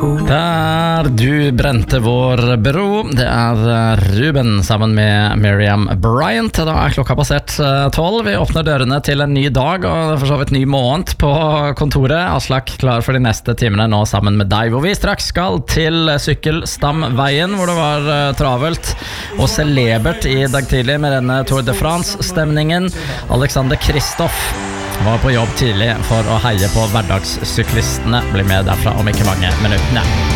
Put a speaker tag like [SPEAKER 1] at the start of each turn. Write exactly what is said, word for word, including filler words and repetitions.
[SPEAKER 1] Der du brente vår bro. Det er Ruben sammen med Miriam Bryant. Da er klokka passert tolv. Vi åpner dørene til en ny dag og for så vidt ny måned på kontoret. Aslak klar for de neste timene nå sammen med deg, hvor vi straks skal til Sykkelstamveien, hvor det var travelt og celebert i dag tidlig med denne Tour de France-stemningen. Alexander Kristoff var på jobb tidlig for å heie på hverdagssyklistene. Bli med derfra om ikke mange minuttene.